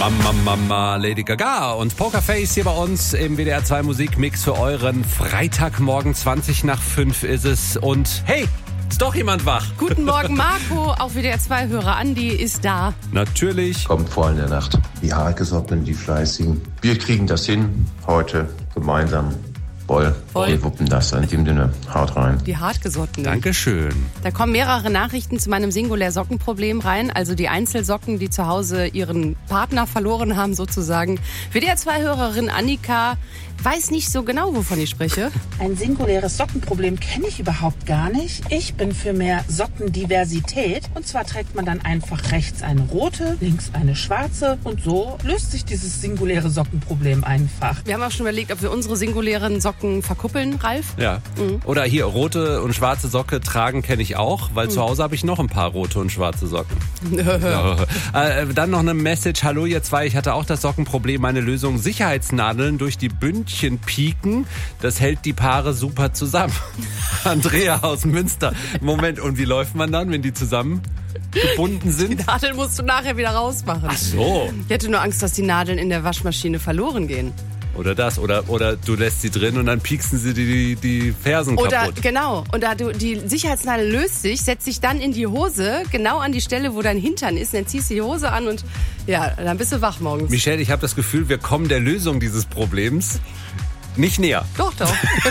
Mama, Lady Gaga und Pokerface hier bei uns im WDR 2 Musikmix für euren Freitagmorgen. 5:20 ist es. Und hey, ist doch jemand wach. Guten Morgen, Marco. Auch WDR 2-Hörer Andi ist da. Natürlich. Kommt vor in der Nacht. Die Hartgesottenen, die Fleißigen. Wir kriegen das hin heute gemeinsam. Voll. Wir wuppen das. In dem Sinne, haut rein. Die Hartgesottenen. Dankeschön. Da kommen mehrere Nachrichten zu meinem Singulär-Sockenproblem rein. Also die Einzelsocken, die zu Hause ihren Partner verloren haben sozusagen. WDR 2-Hörerin Annika weiß nicht so genau, wovon ich spreche. Ein singuläres Sockenproblem kenne ich überhaupt gar nicht. Ich bin für mehr Sockendiversität. Und zwar trägt man dann einfach rechts eine rote, links eine schwarze. Und so löst sich dieses singuläre Sockenproblem einfach. Wir haben auch schon überlegt, ob wir unsere singulären Socken verkuppeln, Ralf. Ja. Oder hier, rote und schwarze Socke tragen kenne ich auch, weil zu Hause habe ich noch ein paar rote und schwarze Socken. Dann noch eine Message. Hallo ihr zwei, ich hatte auch das Sockenproblem. Meine Lösung: Sicherheitsnadeln durch die Bündchen pieken. Das hält die Paare super zusammen. Andrea aus Münster. Moment, und wie läuft man dann, wenn die zusammen gebunden sind? Die Nadeln musst du nachher wieder rausmachen. Ach so. Ich hätte nur Angst, dass die Nadeln in der Waschmaschine verloren gehen. Oder das. Oder du lässt sie drin und dann pieksen sie die Fersen kaputt. Genau. Und da die Sicherheitsnadel löst sich, setzt sich dann in die Hose, genau an die Stelle, wo dein Hintern ist. Dann ziehst du die Hose an und ja, dann bist du wach morgens. Michelle, ich habe das Gefühl, wir kommen der Lösung dieses Problems nicht näher. Doch. Das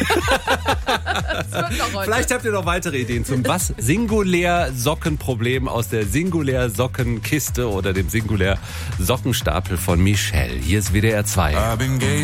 wird noch heute. Vielleicht habt ihr noch weitere Ideen zum Singulär-Sockenproblem aus der Singulär-Sockenkiste oder dem Singulär-Sockenstapel von Michelle. Hier ist WDR 2.